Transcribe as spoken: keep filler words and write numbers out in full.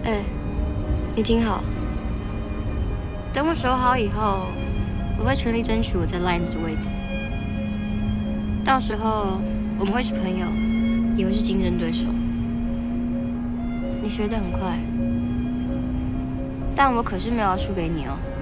哎，你听好，等我守好以后，我会全力争取我在 Lions 的位置。到时候我们会是朋友，也会是竞争对手。你学得很快，但我可是没有要输给你哦。